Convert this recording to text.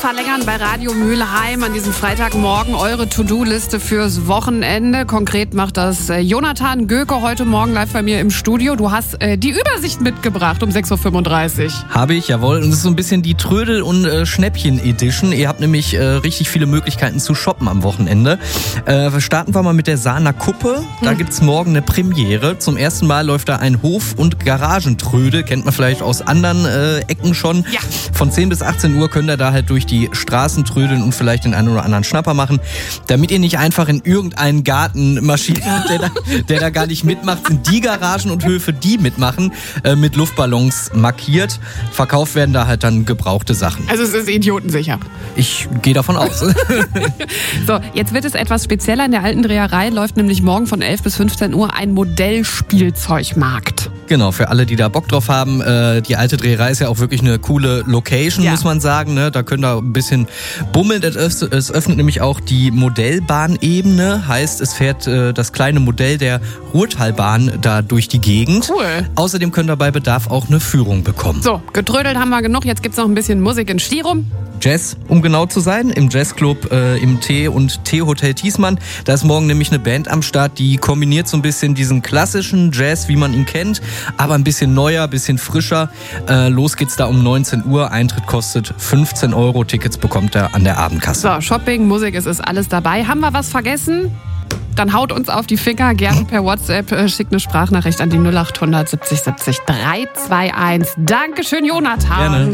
verlängern bei Radio Mülheim an diesem Freitagmorgen eure To-Do-Liste fürs Wochenende. Konkret macht das Jonathan Göke heute Morgen live bei mir im Studio. Du hast die Übersicht mitgebracht um 6.35 Uhr. Habe ich, jawohl. Und es ist so ein bisschen die Trödel- und Schnäppchen-Edition. Ihr habt nämlich richtig viele Möglichkeiten zu shoppen am Wochenende. Starten wir mal mit der Sahner Kuppe. Da gibt's morgen eine Premiere. Zum ersten Mal läuft da ein Hof- und Garagentrödel. Kennt man vielleicht aus anderen Ecken schon. Ja. Von 10 bis 18 Uhr könnt ihr da halt durch die Straßen trödeln und vielleicht den einen oder anderen Schnapper machen. Damit ihr nicht einfach in irgendeinen Garten marschiert, der da gar nicht mitmacht, sind die Garagen und Höfe, die mitmachen, mit Luftballons markiert. Verkauft werden da halt dann gebrauchte Sachen. Also es ist idiotensicher. Ich gehe davon aus. So, jetzt wird es etwas spezieller. In der alten Dreherei läuft nämlich morgen von 11 bis 15 Uhr ein Modellspielzeugmarkt. Genau, für alle, die da Bock drauf haben. Die alte Dreherei ist ja auch wirklich eine coole Location, muss man sagen. Ne? Da könnt ihr ein bisschen bummeln. Es öffnet nämlich auch die Modellbahnebene. Heißt, es fährt das kleine Modell der Ruhrtalbahn da durch die Gegend. Cool. Außerdem könnt ihr bei Bedarf auch eine Führung bekommen. So, getrödelt haben wir genug. Jetzt gibt's noch ein bisschen Musik in Stirum. Jazz, um genau zu sein, im Jazzclub im T und T-Hotel Thiesmann. Da ist morgen nämlich eine Band am Start, die kombiniert so ein bisschen diesen klassischen Jazz, wie man ihn kennt, aber ein bisschen neuer, ein bisschen frischer. Los geht's da um 19 Uhr. Eintritt kostet 15 €. Tickets bekommt ihr an der Abendkasse. So, Shopping, Musik, es ist alles dabei. Haben wir was vergessen? Dann haut uns auf die Finger, gerne per WhatsApp, schickt eine Sprachnachricht an die 0800 70 70 321. Dankeschön, Jonathan. Gerne.